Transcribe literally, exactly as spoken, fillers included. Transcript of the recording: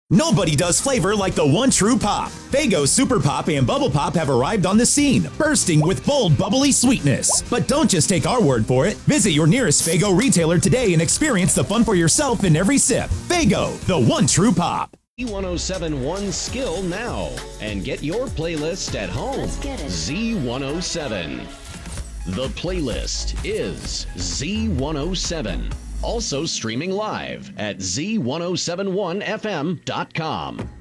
Nobody does flavor like the one true pop. Faygo Super Pop and Bubble Pop have arrived on the scene, bursting with bold, bubbly sweetness. But don't just take our word for it. Visit your nearest Faygo retailer today and experience the fun for yourself in every sip. Faygo, the one true pop. Z ten seventy-one skill now and get your playlist at home. Let's get it. Z one oh seven. The playlist is Z one oh seven. Also streaming live at Z ten seventy-one F M dot com.